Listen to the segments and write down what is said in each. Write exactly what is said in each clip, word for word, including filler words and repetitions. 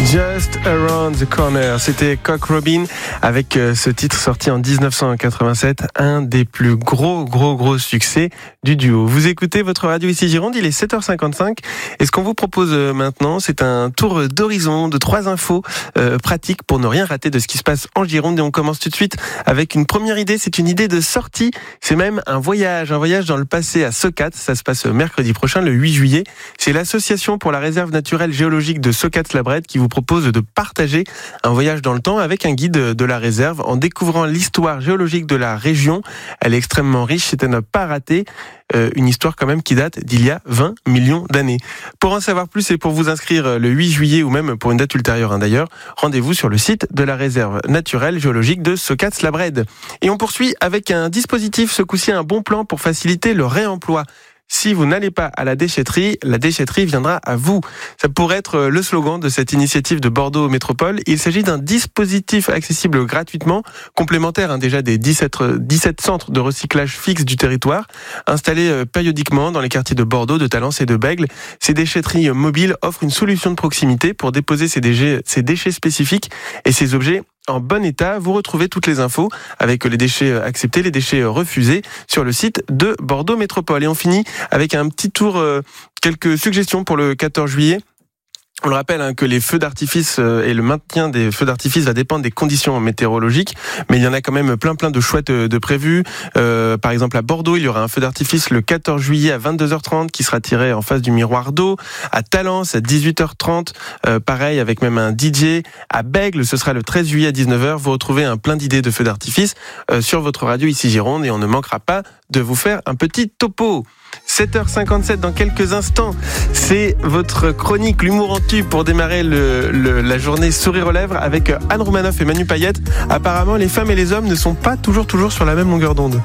Just Around the Corner, c'était Cock Robin avec euh, ce titre sorti en dix-neuf cent quatre-vingt-sept, un des plus gros gros gros succès du duo. Vous écoutez votre radio ici Gironde, il est sept heures cinquante-cinq et ce qu'on vous propose euh, maintenant, c'est un tour d'horizon de trois infos euh, pratiques pour ne rien rater de ce qui se passe en Gironde. Et on commence tout de suite avec une première idée, c'est une idée de sortie, c'est même un voyage, un voyage dans le passé à Socat. Ça se passe mercredi prochain, le huit juillet. C'est l'association pour la réserve naturelle géologique de Socat-la-Brède qui vous propose de partager un voyage dans le temps avec un guide de la réserve en découvrant l'histoire géologique de la région. Elle est extrêmement riche, c'est à ne pas rater. Euh, une histoire quand même qui date d'il y a vingt millions d'années. Pour en savoir plus et pour vous inscrire le huit juillet ou même pour une date ultérieure hein, d'ailleurs, rendez-vous sur le site de la réserve naturelle géologique de Socat-la-Brède. Et on poursuit avec un dispositif, ce coup-ci un bon plan pour faciliter le réemploi. Si vous n'allez pas à la déchetterie, la déchetterie viendra à vous. Ça pourrait être le slogan de cette initiative de Bordeaux Métropole. Il s'agit d'un dispositif accessible gratuitement, complémentaire hein, déjà des dix-sept, dix-sept centres de recyclage fixes du territoire, installés périodiquement dans les quartiers de Bordeaux, de Talence et de Bègles. Ces déchetteries mobiles offrent une solution de proximité pour déposer ces déchets, ces déchets spécifiques et ces objets en bon état. Vous retrouvez toutes les infos avec les déchets acceptés, les déchets refusés sur le site de Bordeaux Métropole. Et on finit avec un petit tour, euh, quelques suggestions pour le quatorze juillet. On le rappelle hein, que les feux d'artifice et le maintien des feux d'artifice va dépendre des conditions météorologiques, mais il y en a quand même plein plein de chouettes de prévus. Euh, par exemple à Bordeaux, il y aura un feu d'artifice le quatorze juillet à vingt-deux heures trente qui sera tiré en face du miroir d'eau. À Talence à dix-huit heures trente, euh, pareil avec même un D J. À Bègles, ce sera le treize juillet à dix-neuf heures. Vous retrouvez un plein d'idées de feux d'artifice euh, sur votre radio ici Gironde et on ne manquera pas de vous faire un petit topo. sept heures cinquante-sept dans quelques instants, c'est votre chronique L'humour en tube pour démarrer le, le, la journée sourire aux lèvres avec Anne Roumanoff et Manu Payette. Apparemment, les femmes et les hommes ne sont pas toujours toujours sur la même longueur d'onde.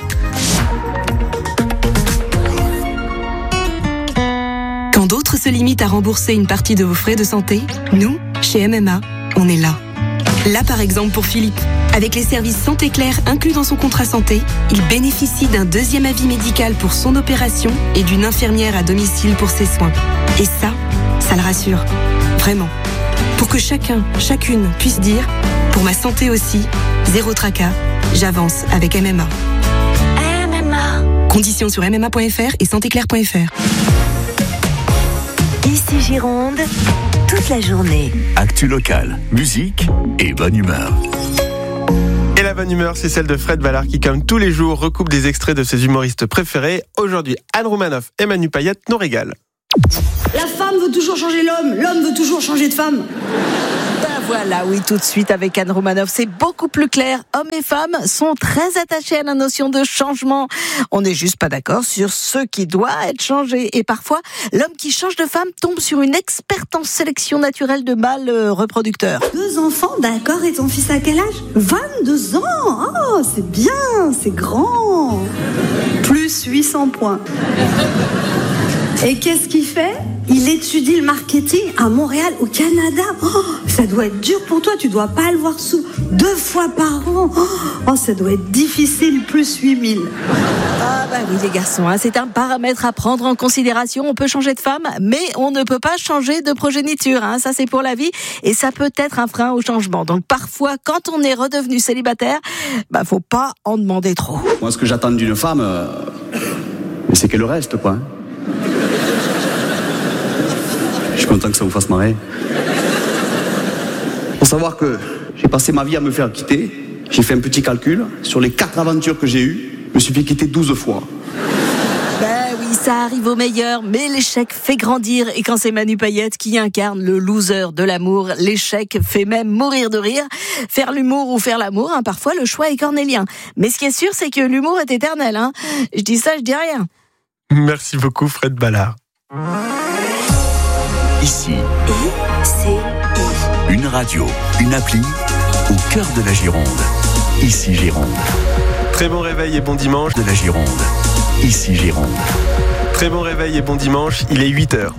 Quand d'autres se limitent à rembourser une partie de vos frais de santé, nous, chez M M A, on est là. Là, par exemple, pour Philippe. Avec les services Santé Claire inclus dans son contrat santé, il bénéficie d'un deuxième avis médical pour son opération et d'une infirmière à domicile pour ses soins. Et ça, ça le rassure. Vraiment. Pour que chacun, chacune puisse dire « Pour ma santé aussi, zéro tracas, j'avance avec M M A ». M M A. Conditions sur m m a point f r et santé claire point f r. Ici Gironde, toute la journée. Actu locale, musique et bonne humeur. Et la bonne humeur, c'est celle de Fred Ballard qui, comme tous les jours, recoupe des extraits de ses humoristes préférés. Aujourd'hui, Anne Roumanoff et Manu Payette nous régalent. La femme veut toujours changer l'homme, l'homme veut toujours changer de femme. Ben voilà, oui, tout de suite avec Anne Roumanoff, c'est beaucoup plus clair. Hommes et femmes sont très attachés à la notion de changement. On n'est juste pas d'accord sur ce qui doit être changé. Et parfois, l'homme qui change de femme tombe sur une experte en sélection naturelle de mâles reproducteurs. Deux enfants, d'accord, et ton fils à quel âge ? vingt-deux ans. Oh, c'est bien, c'est grand. Plus huit cents points. Et qu'est-ce qu'il fait ? Il étudie le marketing à Montréal, au Canada. Oh, ça doit être dur pour toi, tu dois pas le voir sous deux fois par an. Oh, ça doit être difficile, plus huit mille. Ah bah oui les garçons, hein, c'est un paramètre à prendre en considération. On peut changer de femme, mais on ne peut pas changer de progéniture. Hein, ça c'est pour la vie et ça peut être un frein au changement. Donc parfois, quand on est redevenu célibataire, bah faut pas en demander trop. Moi ce que j'attends d'une femme, euh, c'est qu'elle reste quoi. Je suis content que ça vous fasse marrer. Faut savoir que j'ai passé ma vie à me faire quitter. J'ai fait un petit calcul. Sur les quatre aventures que j'ai eues, je me suis fait quitter douze fois. Ben oui, ça arrive au meilleur, mais l'échec fait grandir. Et quand c'est Manu Payette qui incarne le loser de l'amour, l'échec fait même mourir de rire. Faire l'humour ou faire l'amour, hein, parfois le choix est cornélien. Mais ce qui est sûr, c'est que l'humour est éternel. Hein. Je dis ça, je dis rien. Merci beaucoup Fred Ballard. Ici, I C I. une radio, une appli au cœur de la Gironde. Ici Gironde. Très bon réveil et bon dimanche. De la Gironde. Ici Gironde. Très bon réveil et bon dimanche, il est huit heures.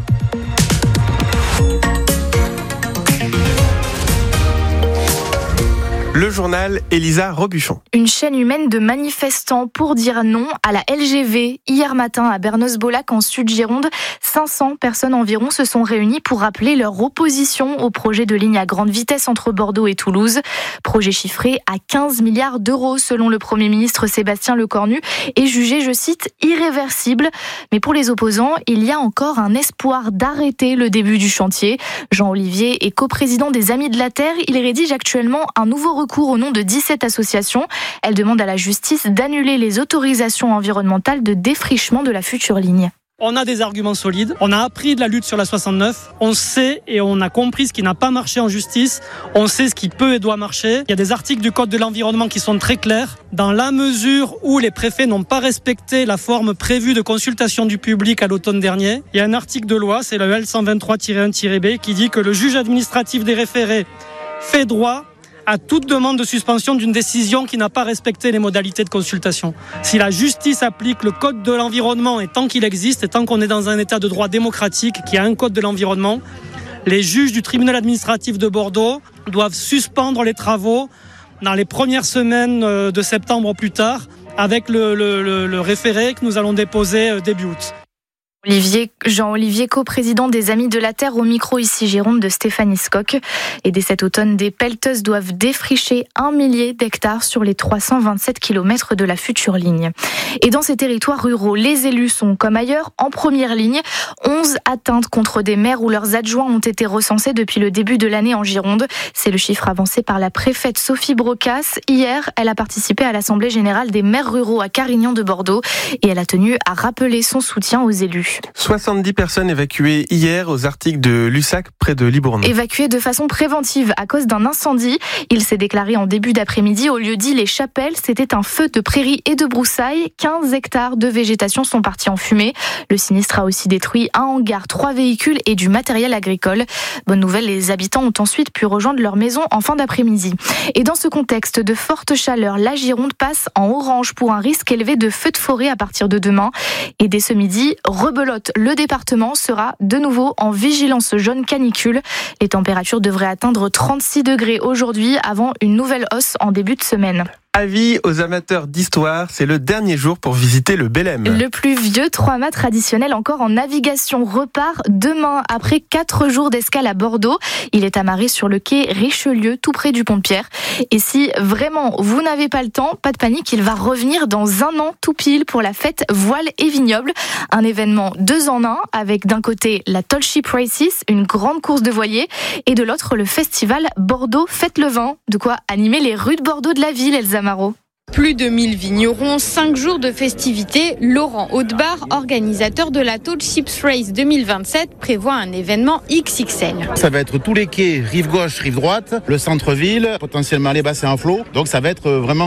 Le journal Elisa Robuchon. Une chaîne humaine de manifestants pour dire non à la L G V. Hier matin à Berneuse-Bollac en Sud-Gironde, cinq cents personnes environ se sont réunies pour rappeler leur opposition au projet de ligne à grande vitesse entre Bordeaux et Toulouse. Projet chiffré à quinze milliards d'euros selon le Premier ministre Sébastien Lecornu et jugé, je cite, irréversible. Mais pour les opposants, il y a encore un espoir d'arrêter le début du chantier. Jean Olivier est coprésident des Amis de la Terre. Il rédige actuellement un nouveau recours au nom de dix-sept associations. Elle demande à la justice d'annuler les autorisations environnementales de défrichement de la future ligne. On a des arguments solides, on a appris de la lutte sur la soixante-neuf, on sait et on a compris ce qui n'a pas marché en justice, on sait ce qui peut et doit marcher. Il y a des articles du Code de l'environnement qui sont très clairs. Dans la mesure où les préfets n'ont pas respecté la forme prévue de consultation du public à l'automne dernier, il y a un article de loi, c'est le L cent vingt-trois tiret un tiret B, qui dit que le juge administratif des référés fait droit à toute demande de suspension d'une décision qui n'a pas respecté les modalités de consultation. Si la justice applique le code de l'environnement, et tant qu'il existe, et tant qu'on est dans un état de droit démocratique qui a un code de l'environnement, les juges du tribunal administratif de Bordeaux doivent suspendre les travaux dans les premières semaines de septembre au plus tard, avec le, le, le, le référé que nous allons déposer début août. Olivier, Jean-Olivier, coprésident des Amis de la Terre, au micro ici Gironde de Stéphanie Scocq. Et dès cet automne, des pelleteuses doivent défricher un millier d'hectares sur les trois cent vingt-sept kilomètres de la future ligne. Et dans ces territoires ruraux, les élus sont, comme ailleurs, en première ligne. onze atteintes contre des maires ou leurs adjoints ont été recensées depuis le début de l'année en Gironde. C'est le chiffre avancé par la préfète Sophie Brocas. Hier, elle a participé à l'Assemblée générale des maires ruraux à Carignan de Bordeaux et elle a tenu à rappeler son soutien aux élus. soixante-dix personnes évacuées hier aux Arctiques de Lussac, près de Libourne. Évacuées de façon préventive à cause d'un incendie. Il s'est déclaré en début d'après-midi au lieu-dit Les Chapelles. C'était un feu de prairies et de broussailles. quinze hectares de végétation sont partis en fumée. Le sinistre a aussi détruit un hangar, trois véhicules et du matériel agricole. Bonne nouvelle, les habitants ont ensuite pu rejoindre leur maison en fin d'après-midi. Et dans ce contexte de forte chaleur, la Gironde passe en orange pour un risque élevé de feux de forêt à partir de demain. Et dès ce midi, rebelote. Le département sera de nouveau en vigilance jaune canicule. Les températures devraient atteindre trente-six degrés aujourd'hui avant une nouvelle hausse en début de semaine. Avis aux amateurs d'histoire, c'est le dernier jour pour visiter le Bélem. Le plus vieux trois-mâts traditionnel encore en navigation repart demain après quatre jours d'escale à Bordeaux. Il est amarré sur le quai Richelieu, tout près du pont de Pierre. Et si vraiment vous n'avez pas le temps, pas de panique, il va revenir dans un an tout pile pour la fête Voile et Vignoble. Un événement deux en un avec d'un côté la Tall Ship Races, une grande course de voiliers, et de l'autre le festival Bordeaux Fête le Vin. De quoi animer les rues de Bordeaux de la ville, Elsa Marot. Plus de mille vignerons, cinq jours de festivités. Laurent Hautebar, organisateur de la Tall Ships Race deux mille vingt-sept, prévoit un événement X X L. Ça va être tous les quais, rive gauche, rive droite, le centre-ville, potentiellement les bassins en flot. Donc ça va être vraiment